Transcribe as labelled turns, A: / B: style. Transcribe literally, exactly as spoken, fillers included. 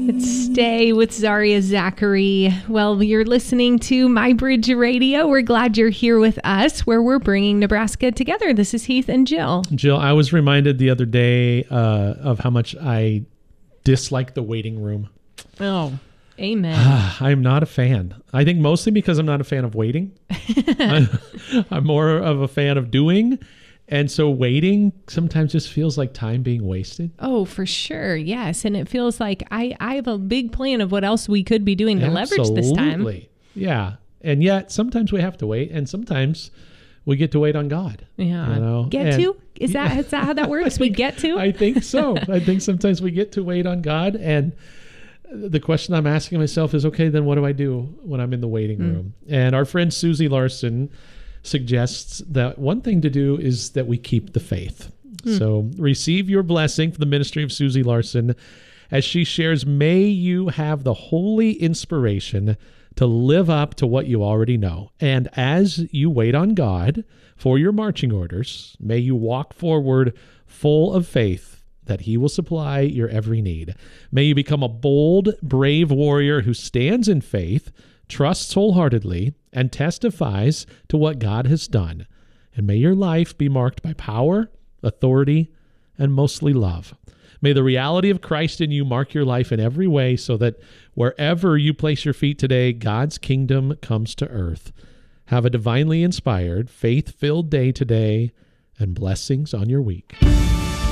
A: It's Stay with Zaria Zachary. Well, you're listening to My Bridge Radio. We're glad you're here with us, where we're bringing Nebraska together. This is Heath and Jill.
B: Jill, I was reminded the other day uh, of how much I dislike the waiting room.
A: Oh, amen.
B: I'm not a fan. I think mostly because I'm not a fan of waiting. I'm, I'm more of a fan of doing. And so waiting sometimes just feels like time being wasted.
A: Oh, for sure. Yes. And it feels like I, I have a big plan of what else we could be doing to leverage this time.
B: Absolutely. Yeah. And yet sometimes we have to wait, and sometimes we get to wait on God.
A: Yeah.
B: You know?
A: Get
B: and,
A: to? Is that, is that how that works?
B: think,
A: we get to?
B: I think so. I think sometimes we get to wait on God. And the question I'm asking myself is, okay, then what do I do when I'm in the waiting mm. room? And our friend Susie Larson suggests that one thing to do is that we keep the faith. Hmm. So receive your blessing from the ministry of Susie Larson as she shares, may you have the holy inspiration to live up to what you already know. And as you wait on God for your marching orders, may you walk forward full of faith that he will supply your every need. May you become a bold, brave warrior who stands in faith, trusts wholeheartedly, and testifies to what God has done. And may your life be marked by power, authority, and mostly love. May the reality of Christ in you mark your life in every way so that wherever you place your feet today, God's kingdom comes to earth. Have a divinely inspired, faith-filled day today, and blessings on your week.